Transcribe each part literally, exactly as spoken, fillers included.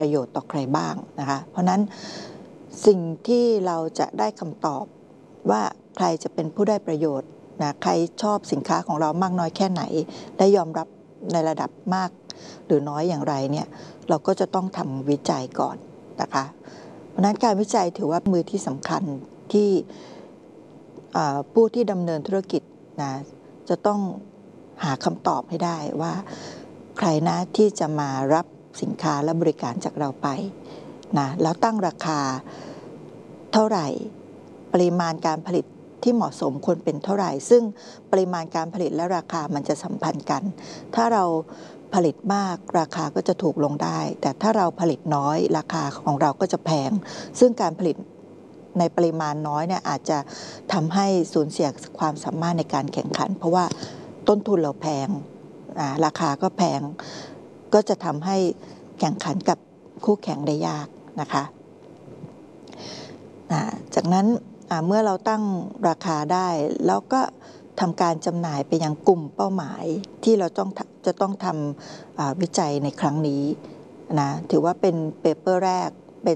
ประโยชน์ต่อใครบ้างนะคะเพราะนั้นสิ่งที่เราจะได้คำตอบว่าใครจะเป็นผู้ได้ประโยชน์นะใครชอบสินค้าของเรามากน้อยแค่ไหนได้ยอมรับในระดับมากหรือน้อยอย่างไรเนี่ยเราก็จะต้องทำวิจัยก่อนนะคะเพราะนั้นการวิจัยถือว่ามือที่สำคัญที่ผู้ที่ดำเนินธุรกิจนะจะต้องหาคำตอบให้ได้ว่าใครนะที่จะมารับสินค้าและบริการจากเราไปนะแล้วตั้งราคาเท่าไหร่ปริมาณการผลิตที่เหมาะสมควรเป็นเท่าไหร่ซึ่งปริมาณการผลิตและราคามันจะสัมพันธ์กันถ้าเราผลิตมากราคาก็จะถูกลงได้แต่ถ้าเราผลิตน้อยราคาของเราก็จะแพงซึ่งการผลิตในปริมาณน้อยเนี่ยอาจจะทำให้สูญเสียความสามารถในการแข่งขันเพราะว่าต้นทุนเราแพงราคาก็แพงก็จะทำให้แข่งขันกับคู่แข่งได้ยากนะคะจากนั้นเมื่อเราตั้งราคาได้แล้วก็ทำการจำหน่ายไปยังกลุ่มเป้าหมายที่เราต้องจะต้องทำวิจัยในครั้งนี้นะถือว่าเป็นเปเปอร์แรกเป็น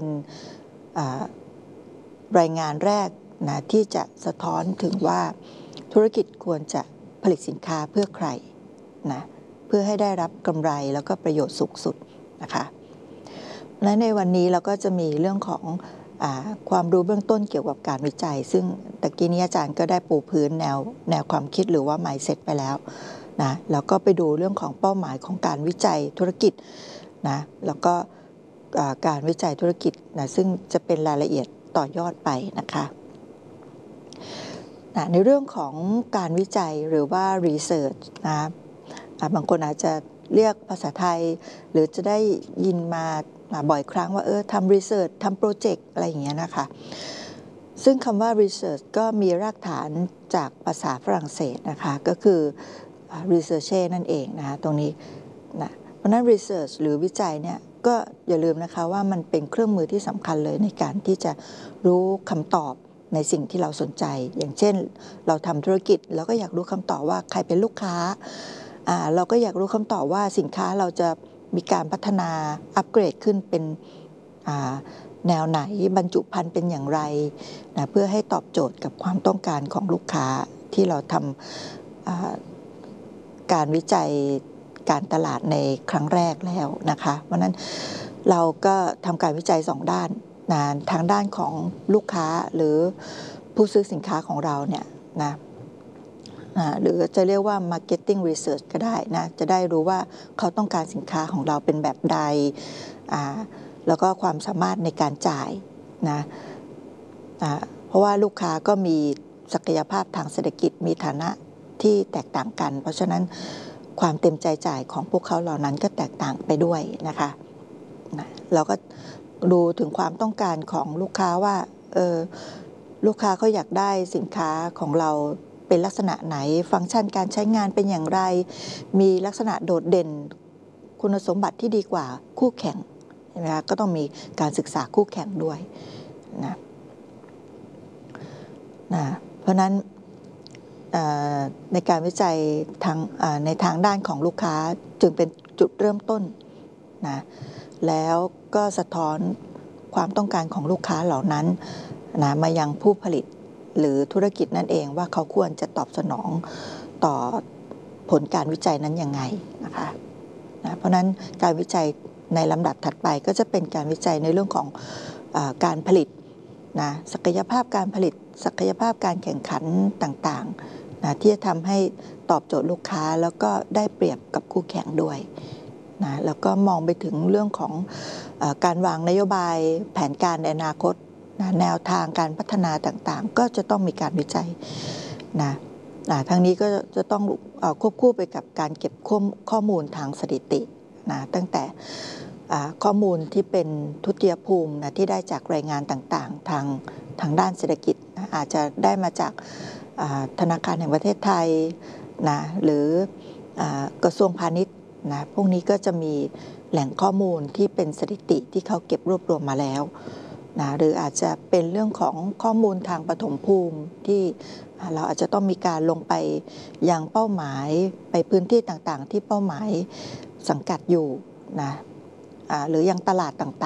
รายงานแรกนะที่จะสะท้อนถึงว่าธุรกิจควรจะผลิตสินค้าเพื่อใครนะเพื่อให้ได้รับกำไรแล้วก็ประโยชน์สูงสุดนะคะและในวันนี้เราก็จะมีเรื่องของความรู้เบื้องต้นเกี่ยวกับการวิจัยซึ่งตะกี้นี้อาจารย์ก็ได้ปูพื้นแนวแนวความคิดหรือว่า mindset ไปแล้วนะแล้วก็ไปดูเรื่องของเป้าหมายของการวิจัยธุรกิจนะแล้วก็การวิจัยธุรกิจนะซึ่งจะเป็นรายละเอียดต่อยอดไปนะคะนะในเรื่องของการวิจัยหรือว่า research นะบางคนอาจจะเรียกภาษาไทยหรือจะได้ยินมาบ่อยครั้งว่าเออทำรีเสิร์ชทำโปรเจกต์อะไรอย่างเงี้ยนะคะซึ่งคำว่า research ก็มีรากฐานจากภาษาฝรั่งเศสนะคะก็คือ research นั่นเองนะคะตรงนี้นะเพราะนั้น research หรือวิจัยเนี่ยก็อย่าลืมนะคะว่ามันเป็นเครื่องมือที่สำคัญเลยในการที่จะรู้คำตอบในสิ่งที่เราสนใจอย่างเช่นเราทำธุรกิจเราก็อยากรู้คำตอบว่าใครเป็นลูกค้าเราก็อยากรู้คำตอบว่าสินค้าเราจะมีการพัฒนาอัปเกรดขึ้นเป็นแนวไหนบรรจุภัณฑ์เป็นอย่างไรนะเพื่อให้ตอบโจทย์กับความต้องการของลูกค้าที่เราทำการวิจัยการตลาดในครั้งแรกแล้วนะคะเพราะนั้นเราก็ทำการวิจัยสองด้านนะทางด้านของลูกค้าหรือผู้ซื้อสินค้าของเราเนี่ยนะหรือจะเรียกว่า marketing research ก็ได้นะจะได้รู้ว่าเขาต้องการสินค้าของเราเป็นแบบใดแล้วก็ความสามารถในการจ่ายนะเพราะว่าลูกค้าก็มีศักยภาพทางเศรษฐกิจมีฐานะที่แตกต่างกันเพราะฉะนั้นความเต็มใจจ่ายของพวกเขาเหล่านั้นก็แตกต่างไปด้วยนะคะเราก็ดูถึงความต้องการของลูกค้าว่าเออลูกค้าเขาอยากได้สินค้าของเราเป็นลักษณะไหนฟังก์ชันการใช้งานเป็นอย่างไรมีลักษณะโดดเด่นคุณสมบัติที่ดีกว่าคู่แข่งใช่ไหมคะก็ต้องมีการศึกษาคู่แข่งด้วยนะนะเพราะนั้นในการวิจัยทางในทางด้านของลูกค้าจึงเป็นจุดเริ่มต้นนะแล้วก็สะท้อนความต้องการของลูกค้าเหล่านั้นนะมายังผู้ผลิตหรือธุรกิจนั่นเองว่าเขาควรจะตอบสนองต่อผลการวิจัยนั้นยังไงนะคะนะเพราะนั้นการวิจัยในลำดับถัดไปก็จะเป็นการวิจัยในเรื่องของเอ่อการผลิตนะศักยภาพการผลิตศักยภาพการแข่งขันต่างๆนะที่จะทำให้ตอบโจทย์ลูกค้าแล้วก็ได้เปรียบกับคู่แข่งด้วยนะแล้วก็มองไปถึงเรื่องของเอ่อการวางนโยบายแผนการในอนาคตนะแนวทางการพัฒนาต่างๆก็จะต้องมีการวิจัยนะทั้งนี้ก็จะต้องควบคู่ไปกับการเก็บข้อมูลทางสถิตินะตั้งแต่ข้อมูลที่เป็นทุติยภูมินะที่ได้จากรายงานต่างๆทางทางด้านเศรษฐกิจนะอาจจะได้มาจากธนาคารแห่งประเทศไทยนะหรือกระทรวงพาณิชย์นะพวกนี้ก็จะมีแหล่งข้อมูลที่เป็นสถิติที่เขาเก็บรวบรวมมาแล้วนะหรืออาจจะเป็นเรื่องของข้อมูลทางปฐมภูมิที่เราอาจจะต้องมีการลงไปยังเป้าหมายไปพื้นที่ต่างๆที่เป้าหมายสังกัดอยู่นะอ่าหรือยังตลาดต่างๆ